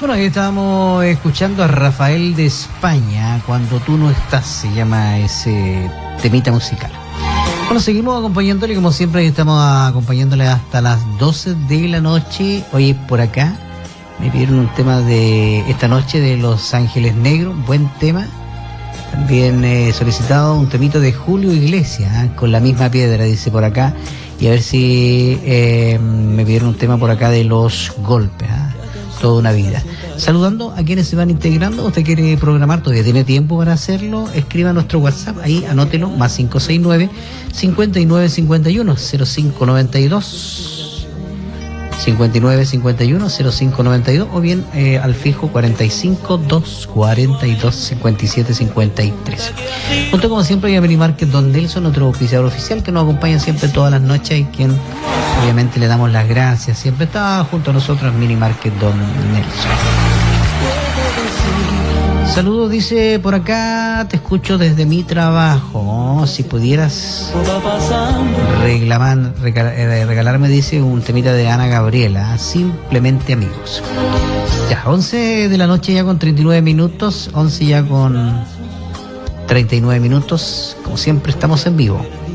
Bueno, ahí estábamos escuchando a Rafael de España, Cuando tú no estás, se llama ese temita musical. Bueno, seguimos acompañándole, como siempre, estamos acompañándole hasta las 12 de la noche. Oye, por acá me pidieron un tema de esta noche de Los Ángeles Negros, buen tema. También solicitado un temito de Julio Iglesias, Con la misma piedra, dice por acá. Y a ver si me pidieron un tema por acá de Los Golpes, Toda una vida. Saludando a quienes se van integrando. Usted quiere programar, todavía tiene tiempo para hacerlo. Escriba a nuestro WhatsApp, ahí anótelo, más 569 5951 0592 5951 0592, o bien al fijo 45 242 57 53. Junto como siempre a Mini Market Don Nelson, otro oficiador oficial que nos acompaña siempre todas las noches y quien obviamente le damos las gracias. Siempre está junto a nosotros Mini Market Don Nelson. Saludos, dice por acá, te escucho desde mi trabajo. Si pudieras regalarme, dice, un temita de Ana Gabriela, Simplemente Amigos. Ya, 11 de la noche ya con 39 minutos, 11 ya con 39 minutos. Como siempre estamos en vivo.